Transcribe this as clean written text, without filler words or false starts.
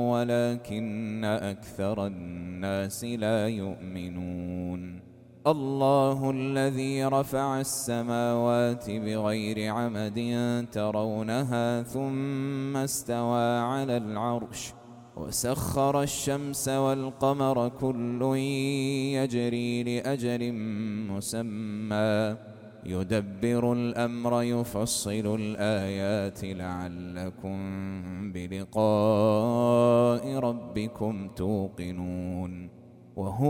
ولكن أكثر الناس لا يؤمنون. الله الذي رفع السماوات بغير عمد ترونها ثم استوى على العرش وسخر الشمس والقمر كل يجري لأجل مسمى يدبر الأمر يفصل الآيات لعلكم بلقاء ربكم توقنون. وهو